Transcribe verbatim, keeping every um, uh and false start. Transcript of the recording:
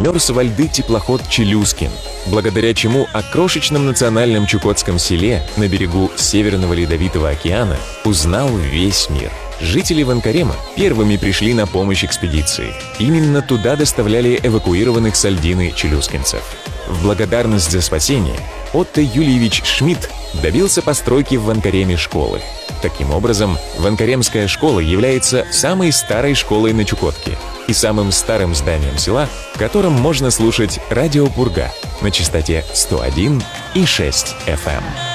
вмерз во льды теплоход «Челюскин», благодаря чему о крошечном национальном чукотском селе на берегу Северного Ледовитого океана узнал весь мир. Жители Ванкарема первыми пришли на помощь экспедиции. Именно туда доставляли эвакуированных с льдины челюскинцев. В благодарность за спасение Отто Юльевич Шмидт добился постройки в Ванкареме школы. Таким образом, Ванкаремская школа является самой старой школой на Чукотке и самым старым зданием села, в котором можно слушать радио «Пурга» на частоте сто один и шесть эф эм.